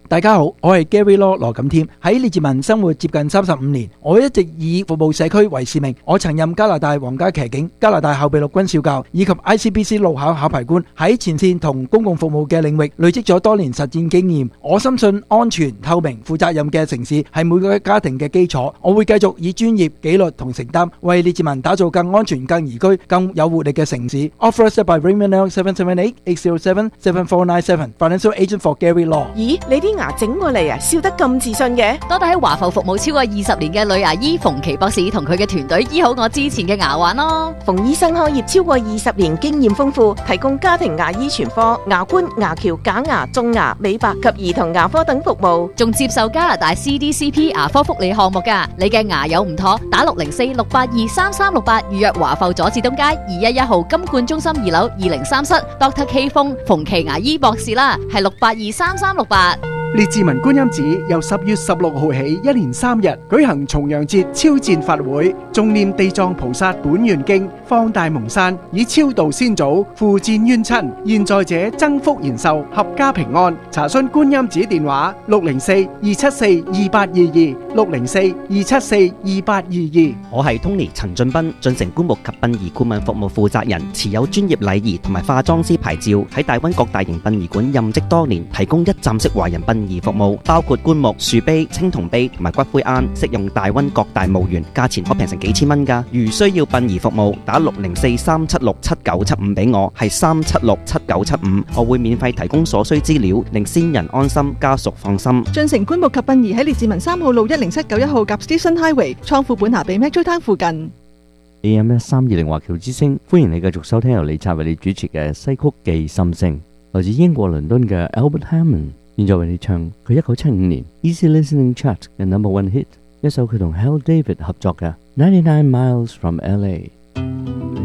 大家好，我係 Gary Law 羅錦添。喺列治文生活接近35年，我一直以服務社區為使命。我曾任加拿大皇家騎警、加拿大後備陸軍少校以及 ICBC 路考考牌官，喺前線同公共服務嘅領域累積咗多年實戰經驗。我深信安全、透明、負責任嘅城市係每個家庭嘅基礎。我會繼續以專業、紀律同承擔，為列治文打造更安全、更宜居、更有活力嘅城市。Authorized by Raymond L 778-807-7497 Financial Agent for Gary Law。 咦，你啲牙整過嚟啊，笑得咁自信嘅？ 多得喺華埠服務超過20年嘅女牙醫馮琪博士同佢嘅團隊醫好我之前嘅牙患咯。 馮醫生開業超過20年，經驗豐富，提供家庭牙醫全科、牙冠、牙橋、假牙、種牙、美白及兒童牙科等服務， 仲接受加拿大 CDCP 牙科福利項目㗎。你嘅牙有唔妥，打604-682-3368預約華埠佐治東街211號金冠中心2樓203室 Dr. K 風馮琪牙醫博士啦，係682-3368。 列治文觀音寺由10月16號起1連3日舉行重陽節超薦法會，誦念地藏菩薩本願經，放大蒙山，以超度先祖，付戰冤親，現在者增福延壽，合家平安。查詢觀音寺電話604-274-2822，604-274-2822。 我係 Tony 陳俊斌，進城棺木及殯儀顧問服務負責人，持有專業禮儀同埋化妝師牌照，喺大灣各大型殯儀館任職多年，提供一站式華人殯儀服務，包括棺木、樹碑、青銅碑同埋骨灰龕，適用大溫各大墓園，價錢可平成幾千蚊㗎。如需要殯儀服務，打604-376-7975俾我，係376-7975，我會免費提供所需資料，令先人安心，家屬放心。 進城棺木及殯儀喺列治文3號路10791號夾 Station Highway，倉庫本下比 Metro Town 附近。 AM 320華僑之聲，歡迎你繼續收聽由李察為你主持嘅西曲記心聲，來自英國倫敦嘅 Albert Hammond。現在為你唱佢1975年 Easy Listening Chart 嘅 No.1 hit，一首佢同 Hal David 合作嘅99 Miles from LA。